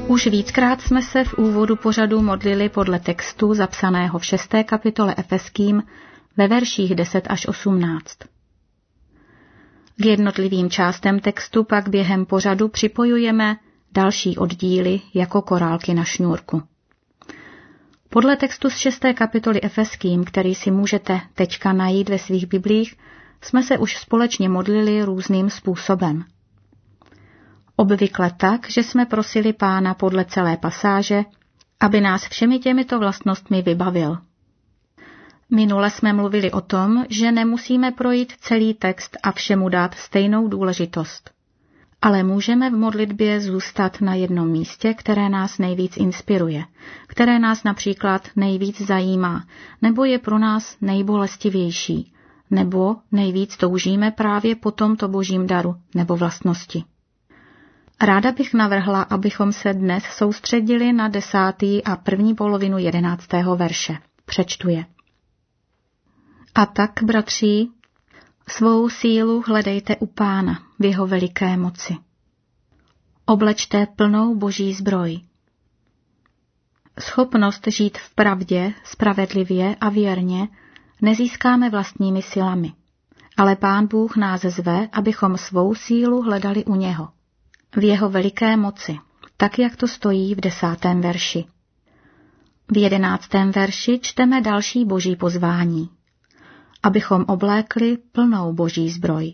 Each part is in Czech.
Už víckrát jsme se v úvodu pořadu modlili podle textu zapsaného v 6. kapitole Efeským ve verších 10 až 18. K jednotlivým částem textu pak během pořadu připojujeme další oddíly jako korálky na šňůrku. Podle textu z 6. kapitoly Efeským, který si můžete teďka najít ve svých biblích, jsme se už společně modlili různým způsobem. Obvykle tak, že jsme prosili Pána podle celé pasáže, aby nás všemi těmito vlastnostmi vybavil. Minule jsme mluvili o tom, že nemusíme projít celý text a všemu dát stejnou důležitost, ale můžeme v modlitbě zůstat na jednom místě, které nás nejvíc inspiruje, které nás například nejvíc zajímá, nebo je pro nás nejbolestivější, nebo nejvíc toužíme právě po tomto božím daru nebo vlastnosti. Ráda bych navrhla, abychom se dnes soustředili na 10. a první polovinu 11. verše. Přečtu je. A tak, bratři, svou sílu hledejte u Pána v jeho veliké moci. Oblečte plnou boží zbroj. Schopnost žít v pravdě, spravedlivě a věrně nezískáme vlastními silami, ale Pán Bůh nás zve, abychom svou sílu hledali u něho, v jeho veliké moci, tak jak to stojí v 10. verši. V 11. verši čteme další boží pozvání, abychom oblékli plnou boží zbroj.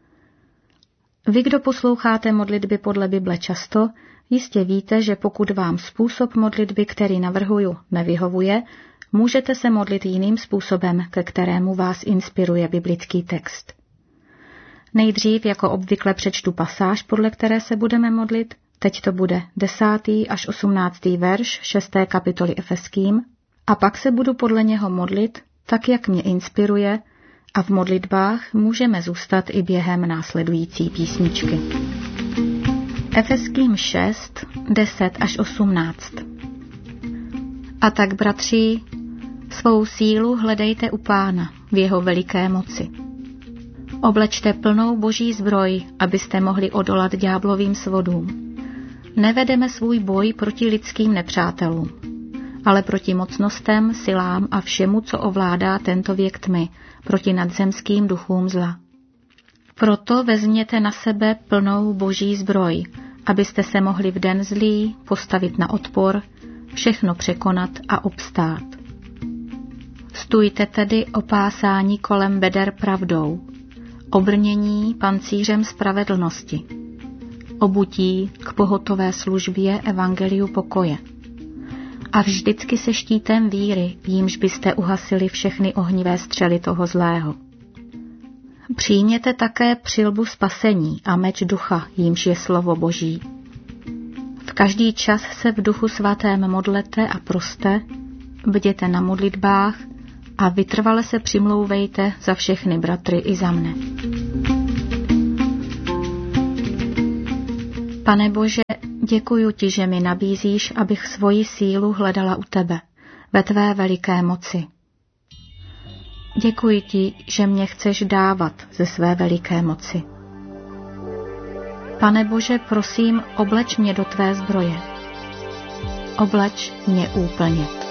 Vy, kdo posloucháte modlitby podle Bible často, jistě víte, že pokud vám způsob modlitby, který navrhuju, nevyhovuje, můžete se modlit jiným způsobem, ke kterému vás inspiruje biblický text. Nejdřív jako obvykle přečtu pasáž, podle které se budeme modlit, teď to bude 10. až 18. verš 6. kapitoly Efeským, a pak se budu podle něho modlit, tak jak mě inspiruje, a v modlitbách můžeme zůstat i během následující písničky. Efeským 6, 10 až 18. A tak, bratři, svou sílu hledejte u Pána v jeho veliké moci. Oblečte plnou boží zbroj, abyste mohli odolat ďáblovým svodům. Nevedeme svůj boj proti lidským nepřátelům, ale proti mocnostem, silám a všemu, co ovládá tento věk tmy, proti nadzemským duchům zla. Proto vezměte na sebe plnou boží zbroj, abyste se mohli v den zlý postavit na odpor, všechno překonat a obstát. Stůjte tedy opásáni kolem beder pravdou, obrnění pancířem spravedlnosti, obutí k pohotové službě evangeliu pokoje. A vždycky se štítem víry, jímž byste uhasili všechny ohnivé střely toho zlého. Přijměte také přilbu spasení a meč ducha, jímž je slovo Boží. V každý čas se v duchu svatém modlete a proste, bděte na modlitbách a vytrvale se přimlouvejte za všechny bratry i za mne. Pane Bože, děkuju ti, že mi nabízíš, abych svoji sílu hledala u tebe, ve tvé veliké moci. Děkuji ti, že mě chceš dávat ze své veliké moci. Pane Bože, prosím, obleč mě do tvé zbroje. Obleč mě úplně.